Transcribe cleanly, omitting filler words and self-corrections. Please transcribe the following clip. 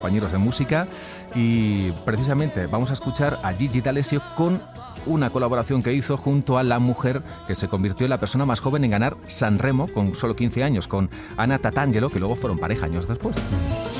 compañeros de música, y precisamente vamos a escuchar a Gigi D'Alessio con una colaboración que hizo junto a la mujer que se convirtió en la persona más joven en ganar San Remo con solo 15 años, con Anna Tatangelo, que luego fueron pareja años después.